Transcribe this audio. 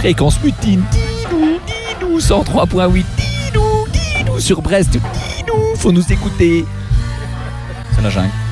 Fréquence mutine. Didou, 103.8. Didou, sur Brest. Didou, faut nous écouter. C'est la jungle.